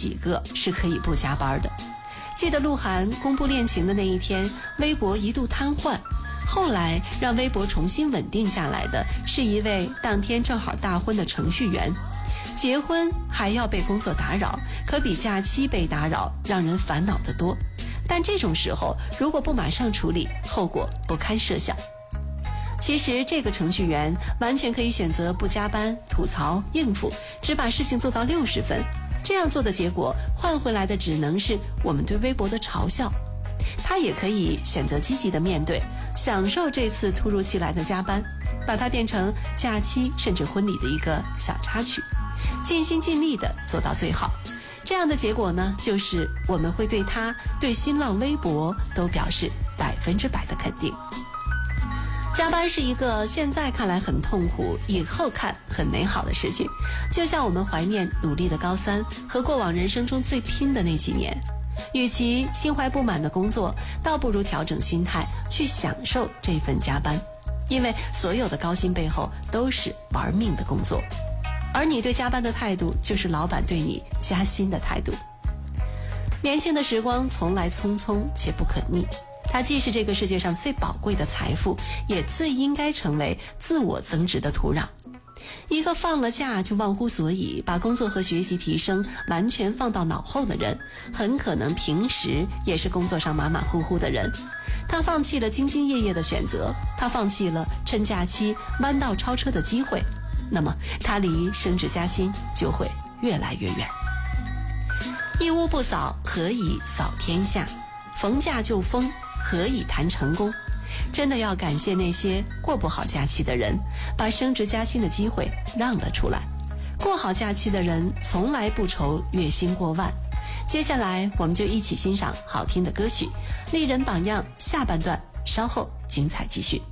几个是可以不加班的。记得鹿晗公布恋情的那一天，微博一度瘫痪，后来让微博重新稳定下来的是一位当天正好大婚的程序员。结婚还要被工作打扰，可比假期被打扰让人烦恼得多。但这种时候如果不马上处理，后果不堪设想。其实这个程序员完全可以选择不加班、吐槽、应付，只把事情做到60分。这样做的结果换回来的只能是我们对微博的嘲笑。他也可以选择积极的面对，享受这次突如其来的加班，把它变成假期甚至婚礼的一个小插曲，尽心尽力的做到最好。这样的结果呢，就是我们会对他、对新浪微博都表示100%的肯定。加班是一个现在看来很痛苦，以后看很美好的事情，就像我们怀念努力的高三和过往人生中最拼的那几年。与其心怀不满的工作，倒不如调整心态，去享受这份加班，因为所有的高薪背后都是玩命的工作。而你对加班的态度，就是老板对你加薪的态度。年轻的时光从来匆匆且不可逆，它既是这个世界上最宝贵的财富，也最应该成为自我增值的土壤。一个放了假就忘乎所以，把工作和学习提升完全放到脑后的人，很可能平时也是工作上马马虎虎的人。他放弃了兢兢业业的选择，他放弃了趁假期弯道超车的机会，那么他离升职加薪就会越来越远。一屋不扫，何以扫天下？逢假就疯，何以谈成功？真的要感谢那些过不好假期的人，把升职加薪的机会让了出来。过好假期的人从来不愁月薪过万。接下来我们就一起欣赏好听的歌曲，丽人榜样下半段稍后精彩继续。